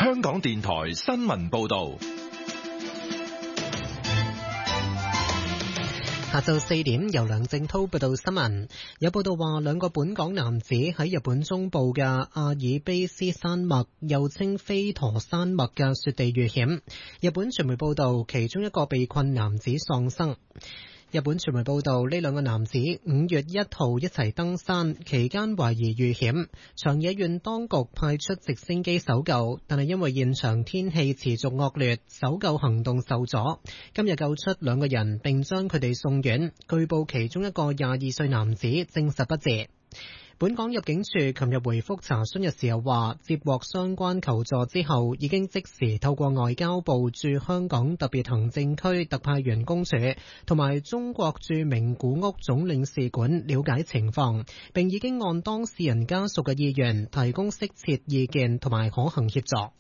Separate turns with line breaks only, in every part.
香港電台新聞報道。
下晝4點，由梁正滔報道新聞。有報道話，兩個本港男子喺日本中部嘅阿爾卑斯山脈，又稱飛陀山脈嘅雪地遇險。日本傳媒報道，其中一個被困男子喪生。日本傳媒報道，呢兩個男子5月1號一齊登山，期間懷疑遇險，長野縣當局派出直升機搜救，但係因為現場天氣持續惡劣，搜救行動受阻。今日救出兩個人，並將佢哋送院，據報其中一個22歲男子證實不治。本港入境處琴日回覆查詢嘅時候話，接獲相關求助之後，已經即時透過外交部駐香港特別行政區特派員公署同埋中國駐名古屋總領事館了解情況，並已經按當事人家屬嘅意願提供適切意見同埋可行協助。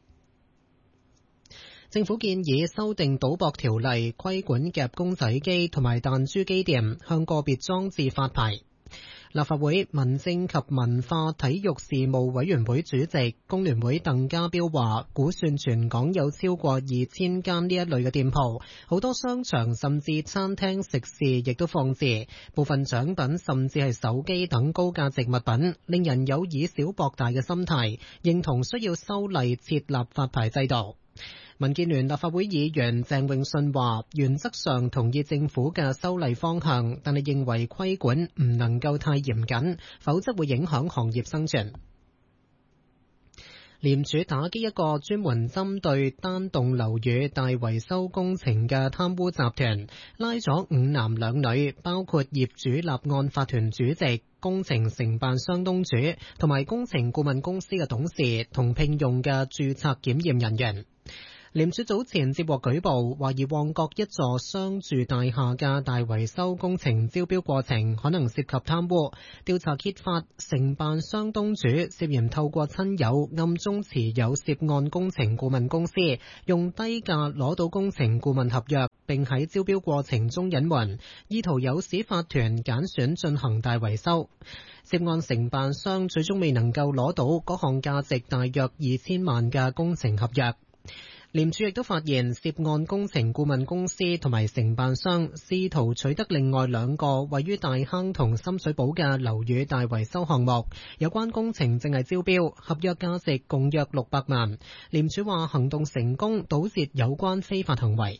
政府建議修訂賭博條例，規管夾公仔機同埋彈珠機店向個別裝置發牌。立法會民政及文化體育事務委員會主席工聯會鄧家彪話，估算全港有超過2000間呢一類嘅店鋪，好多商場甚至餐廳食肆亦都放置，部分獎品甚至係手機等高價值物品，令人有以小博大嘅心態，認同需要修例設立發牌制度。民建聯立法會議員鄭泳舜話，原則上同意政府嘅修例方向，但係認為規管唔能夠太嚴謹，否則會影響行業生存。廉署打擊一個專門針對單棟樓宇大維修工程嘅貪污集團，拉咗5男2女，包括業主立案法團主席、工程承辦商東主同埋工程顧問公司嘅董事同聘用嘅註冊檢驗人員。廉署早前接獲舉報，懷疑旺角一座商住大廈嘅大維修工程招標過程可能涉及貪污。調查揭發，承辦商東主涉嫌透過親友暗中持有涉案工程顧問公司，用低價攞到工程顧問合約，並喺招標過程中隱瞞，意圖誘使法團揀選進行大維修。涉案承辦商最終未能夠攞到嗰項價值大約2000萬嘅工程合約。廉署亦都發現涉案工程顧問公司同埋承辦商試圖取得另外2個位於大坑同深水埗嘅樓宇大維修項目，有關工程正係招標，合約價值共約600萬。廉署話行動成功，堵截有關非法行為。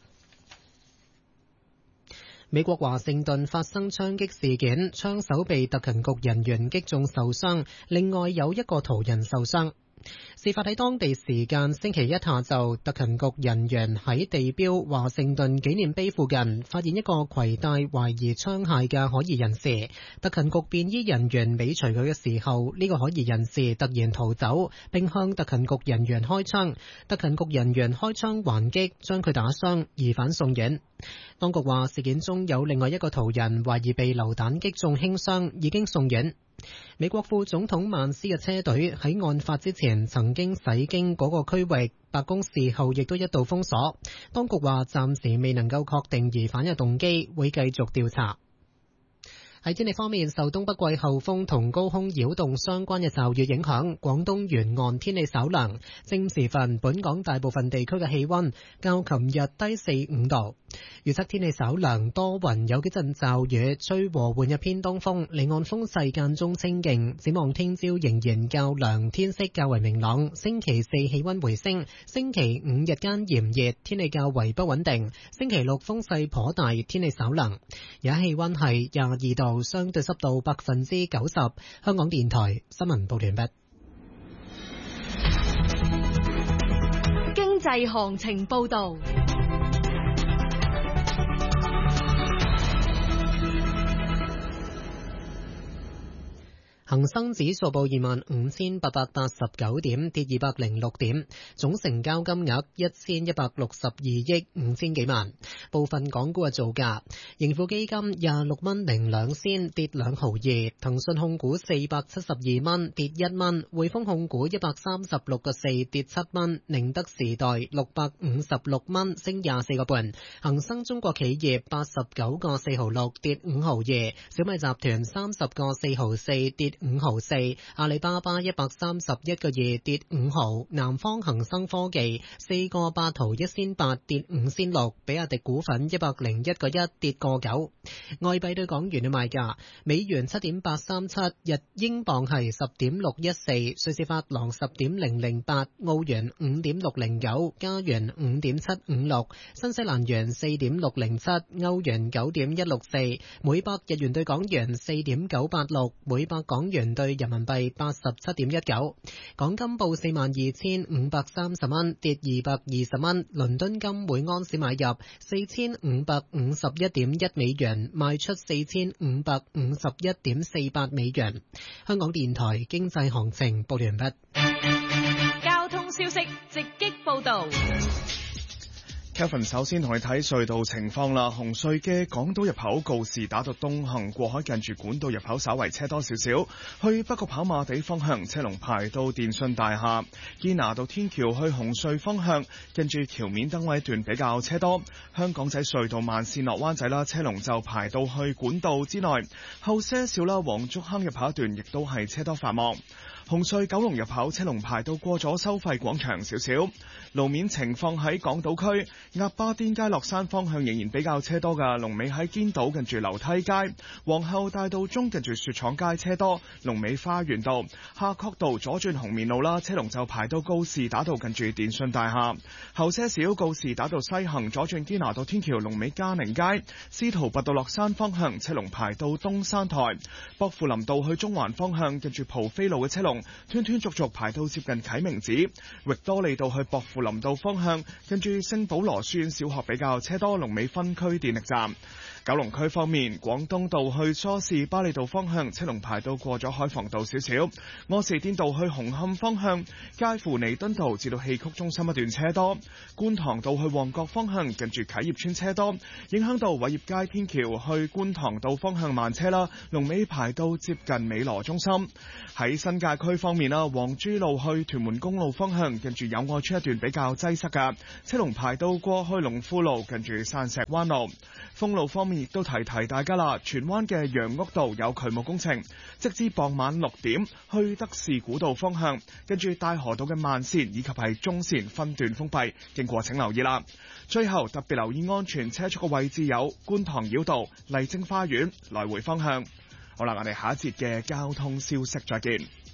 美國華盛頓發生槍擊事件，槍手被特勤局人員擊中受傷，另外有1個途人受傷。事發喺當地時間星期一下晝，特勤局人員喺地標華盛頓紀念碑附近發現一個攜帶懷疑槍械嘅可疑人士。特勤局便衣人員尾隨佢嘅時候，呢個可疑人士突然逃走，並向特勤局人員開槍。特勤局人員開槍還擊，將佢打傷，疑犯送院。當局話事件中有另外一個途人懷疑被流彈擊中輕傷，已經送院。美國副總統曼斯嘅車隊喺案發之前曾經駛經嗰個區域，白宮事後亦都一度封鎖。當局話暫時未能夠確定疑犯嘅動機，會繼續調查。喺天氣方面，受東北季候風同高空擾動相關嘅驟雨影響，廣東沿岸天氣稍涼。正午時分，本港大部分地區嘅氣溫較琴日低4-5度。預測天氣稍涼，多雲，有幾陣驟雨，吹和緩嘅偏東風，離岸風勢間中清勁。展望聽朝仍然較涼，天色較為明朗。星期四氣溫回升，星期五日間炎熱，天氣較為不穩定。星期六風勢頗大，天氣稍涼。而家氣溫係22度。相對濕度90%。香港電台新聞報完畢。
經濟行情報道。
恒生指數報25,889點，跌206點，總成交金額1162億5000幾萬。部分港股嘅造價：盈富基金26蚊零2仙，跌2毫2；騰訊控股472蚊，跌1蚊；匯豐控股136個4，跌7蚊；寧德時代656蚊，升24個半；恒生中國企業89個4毫6，跌5毫2；小米集團30個4毫4，跌 5毫4，阿里巴巴131個2跌5毫，南方恒生科技4個8毫1仙8跌5仙6，比亞迪股份101個1跌個9。外幣對港元嘅賣價：美元7.837，日英鎊係10.614，瑞士法郎10.008，澳元5.609，加元5.756，新西蘭元4.607，歐元9.164，每百日元對港元4.986，每百港元對人民幣87.19。港金報42,530蚊，跌220蚊。倫敦金每安士買入4,551.1美元，賣出4,551.48美元。香港電台經濟行情報完畢。
交通消息直擊報道。
Kevin 首先同你睇隧道情況啦。紅隧嘅港島入口告士打道東行過海近住管道入口稍為車多少少，去北角跑馬地方向車龍排到電訊大廈。堅拿道天橋去紅隧方向近住橋面燈位段比較車多。香港仔隧道慢線落灣仔啦，車龍就排到去管道之內。後些少啦，黃竹坑入口一段亦都係車多繁忙。紅隧九龍入口車龍排到過咗收費廣場少少。路面情況喺港島區鴨巴甸街落山方向仍然比較車多㗎，龍尾喺堅道近住樓梯街。皇后大道中近住雪廠街車多，龍尾花園道。夏慤道左轉紅棉路啦，車龍就排到告士打道近住電訊大廈。後些少告士打道西行左轉堅拿道天橋，龍尾嘉寧街。司徒拔道落山方向車龍排到東山台。薄扶林道去中環方向近住蒲飛路嘅車龍斷斷續續排到接近啟明寺。域多利道去薄扶林道方向近住聖保羅書院小學比較車多，龍尾分區電力站。九龍區方面，廣東道去梳士巴利道方向車龍排到過咗海防道少少。柯士甸道去紅磡方向介乎彌敦道至到戲曲中心一段車多。觀塘道去旺角方向近住啟業村車多，影響到偉業街天橋去觀塘道方向慢車啦，龍尾排到接近美羅中心。喺新界區方面啦，黃珠路去屯門公路方向近住友愛村一段比較擠塞㗎，車龍排到過去龍富路近住山石灣路。封路方面亦都提大家啦，荃灣嘅楊屋道有渠務工程，直至傍晚6點去德士古道方向，跟住大河道嘅慢線以及係中線分段封閉，經過請留意啦。最後特別留意安全車速嘅位置有觀塘繞道、麗晶花園來回方向。好啦，我哋下一節嘅交通消息再見。